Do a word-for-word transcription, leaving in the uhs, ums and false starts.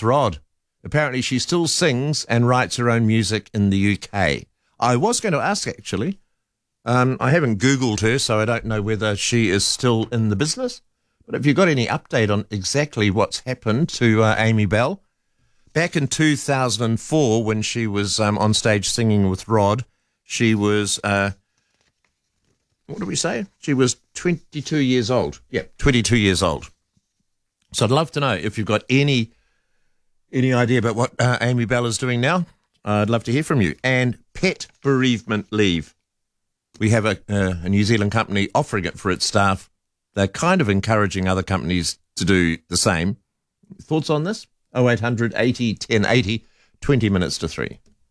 Rod. Apparently she still sings and writes her own music in the U K. I was going to ask, actually. Um, I haven't Googled her, so I don't know whether she is still in the business. But if you've got any update on exactly what's happened to uh, Amy Bell, back in two thousand four, when she was um, on stage singing with Rod, she was, uh, what did we say? She was twenty-two years old. Yeah, twenty-two years old. So I'd love to know if you've got any any idea about what uh, Amy Bell is doing now. I'd love to hear from you. And pet bereavement leave. We have a, uh, a New Zealand company offering it for its staff. They're kind of encouraging other companies to do the same. Thoughts on this? oh eight hundred eighty ten eighty, twenty minutes to three.